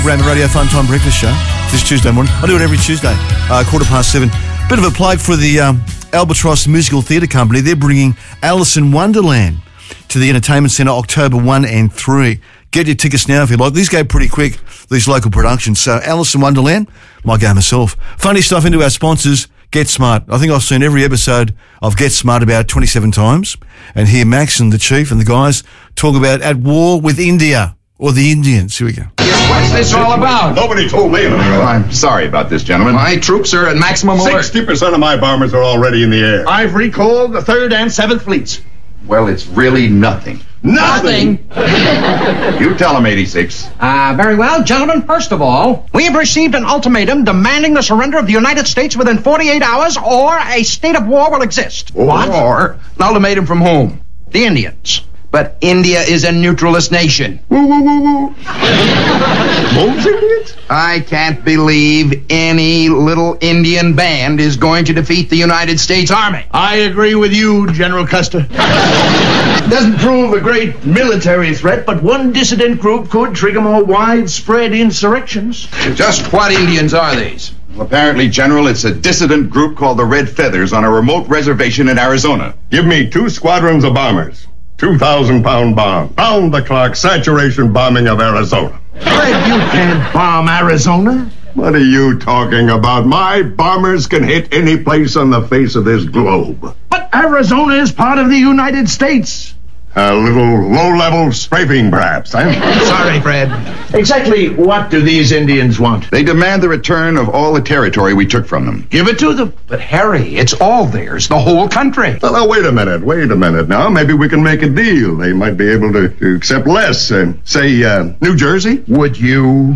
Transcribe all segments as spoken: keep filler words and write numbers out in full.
Rammer Radio Fun Time Breakfast Show this Tuesday morning. I do it every Tuesday, uh, quarter past seven. Bit of a plug for the um, Albatross Musical Theatre Company. They're bringing Alice in Wonderland to the Entertainment Centre October first and second. Get your tickets now if you like. These go pretty quick, these local productions. So Alice in Wonderland, might go myself. Funny stuff into our sponsors, Get Smart. I think I've seen every episode of Get Smart about twenty-seven times and hear Max and the Chief and the guys talk about at war with India. Or the Indians. Here we go. What's this all about? Nobody told me. Well, I'm sorry about this, gentlemen. My troops are at maximum alert. sixty percent of my bombers are already in the air. I've recalled the third and seventh fleets. Well, it's really nothing. Nothing? You tell them, eighty-six. Uh, very well, gentlemen. First of all, we have received an ultimatum demanding the surrender of the United States within forty-eight hours or a state of war will exist. What? Or an ultimatum from whom? The Indians. But India is a neutralist nation. Woo, woo, woo, woo. Those Indians? I can't believe any little Indian band is going to defeat the United States Army. I agree with you, General Custer. Doesn't prove a great military threat, but one dissident group could trigger more widespread insurrections. Just what Indians are these? Well, apparently, General, it's a dissident group called the Red Feathers on a remote reservation in Arizona. Give me two squadrons of bombers. two thousand pound bomb. Pound the clock saturation bombing of Arizona. Fred, you can't bomb Arizona. What are you talking about? My bombers can hit any place on the face of this globe. But Arizona is part of the United States. A little low-level strafing, perhaps, eh? Sorry, Fred. Exactly what do these Indians want? They demand the return of all the territory we took from them. Give it to them. But Harry, it's all theirs, the whole country. Well, now, wait a minute, wait a minute now. Maybe we can make a deal. They might be able to, to accept less. Uh, say, uh, New Jersey? Would you?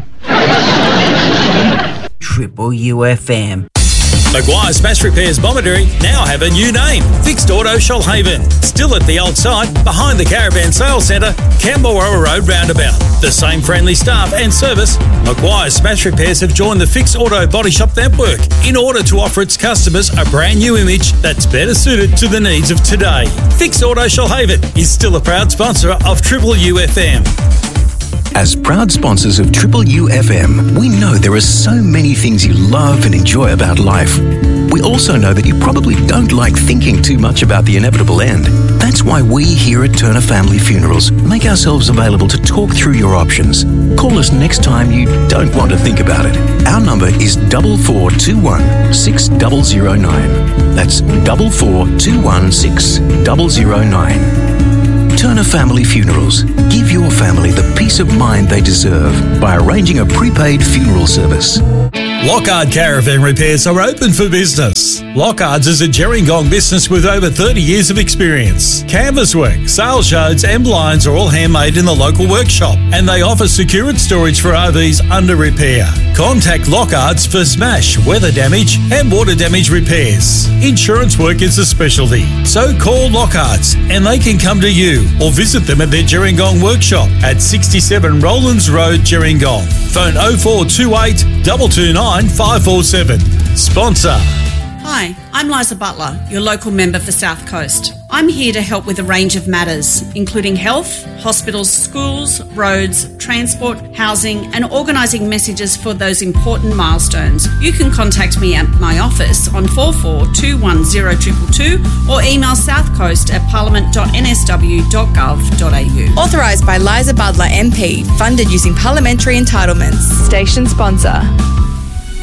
Triple U F M. Maguire Smash Repairs Bomaderry now have a new name, Fixed Auto Shoalhaven. Still at the old site, behind the Caravan Sales Centre, Camberwell Road roundabout. The same friendly staff and service, Maguire Smash Repairs have joined the Fixed Auto Body Shop network in order to offer its customers a brand new image that's better suited to the needs of today. Fixed Auto Shoalhaven is still a proud sponsor of Triple U F M. As proud sponsors of Triple U F M, we know there are so many things you love and enjoy about life. We also know that you probably don't like thinking too much about the inevitable end. That's why we here at Turner Family Funerals make ourselves available to talk through your options. Call us next time you don't want to think about it. Our number is double four two one six zero zero nine. That's double four two one six zero zero nine. Turner Family Funerals. Give your family the peace of mind they deserve by arranging a prepaid funeral service. Lockhart Caravan Repairs are open for business. Lockhart's is a Gerringong business with over thirty years of experience. Canvas work, sales yards and blinds are all handmade in the local workshop, and they offer secured storage for R Vs under repair. Contact Lockhart's for smash, weather damage and water damage repairs. Insurance work is a specialty, so call Lockhart's and they can come to you or visit them at their Gerringong workshop at sixty-seven Rowlands Road, Gerringong. Phone oh four two eight, two two nine, five four seven. Sponsor. Hi, I'm Liza Butler, your local member for South Coast. I'm here to help with a range of matters, including health, hospitals, schools, roads, transport, housing, and organising messages for those important milestones. You can contact me at my office on four four two one zero two two two or email southcoast at parliament dot n s w dot gov dot a u. Authorised by Liza Butler M P, funded using parliamentary entitlements. Station sponsor.